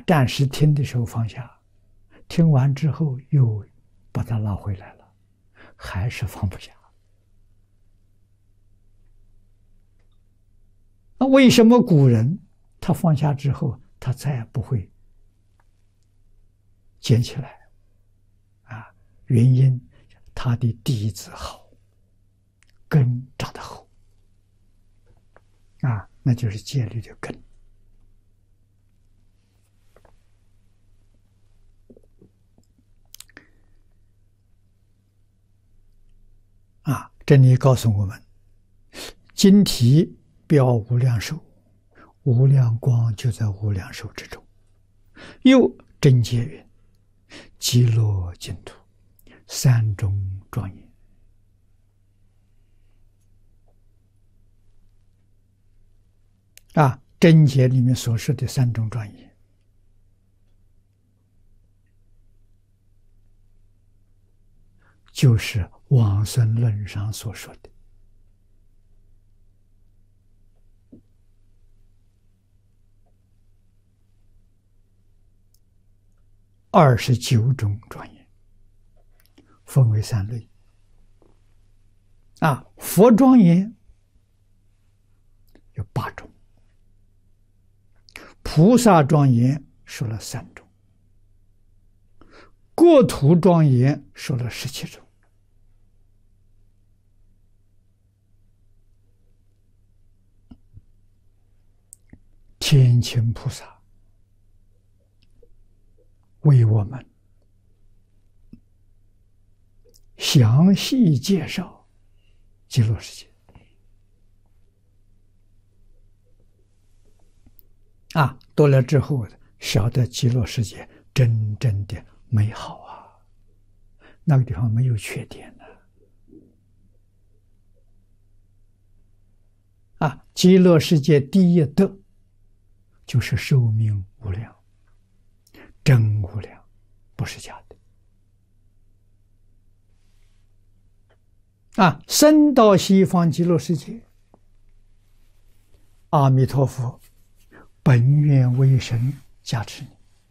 暂时听的时候放下，听完之后又把它拉回来了，还是放不下。那为什么古人他放下之后，他再也不会捡起来？原因他的底子好，根长得厚，那就是戒律的根。这里告诉我们，经题标无量寿，无量光就在无量寿之中。又真解云：极乐净土，三种庄严。真解里面所说的三种庄严，就是往生论上所说的29种庄严，分为3类。佛庄严有8种，菩萨庄严说了3种，国土庄严说了17种。天亲菩萨为我们详细介绍极乐世界。读了之后晓得极乐世界真正的美好那个地方没有缺点极乐世界第一德就是寿命无量，真无量，不是假的。生到西方极乐世界，阿弥陀佛本愿威神加持你，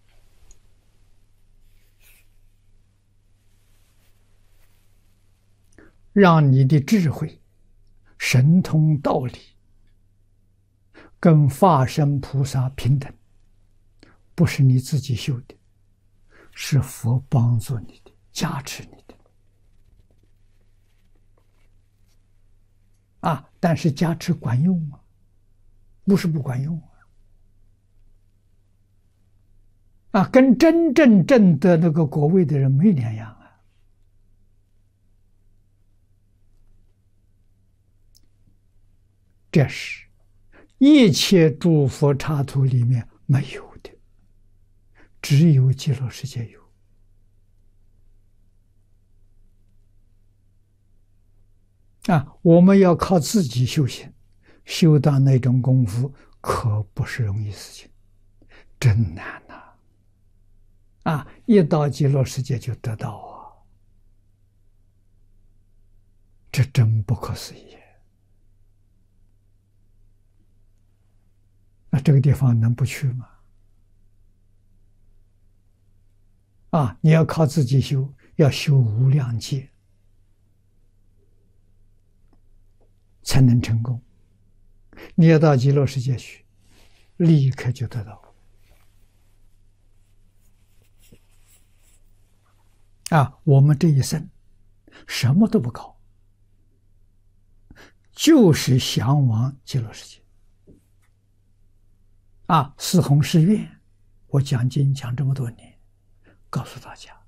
让你的智慧神通道理跟法身菩萨平等，不是你自己修的，是佛帮助你的，加持你的。但是加持管用吗？不是不管用跟真正证得那个果位的人没两样这是一切诸佛刹土里面没有的，只有极乐世界有。我们要靠自己修行，修到那种功夫可不是容易事情，真难一到极乐世界就得到这真不可思议。那这个地方能不去吗？你要靠自己修，要修无量劫才能成功。你要到极乐世界去，立刻就得到。我们这一生什么都不搞，就是向往极乐世界。四弘誓愿，我讲经讲这么多年，告诉大家，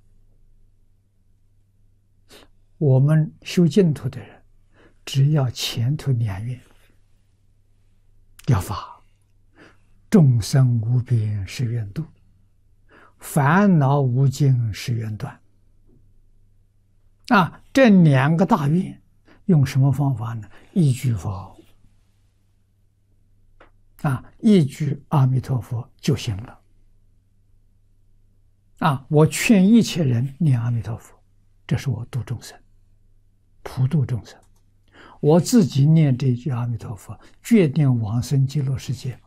我们修净土的人，只要前头2愿，要发众生无边誓愿度，烦恼无尽誓愿断。这2个大愿用什么方法呢？一句佛号一句阿弥陀佛就行了。我劝一切人念阿弥陀佛，这是我度众生，普度众生。我自己念这句阿弥陀佛，决定往生极乐世界，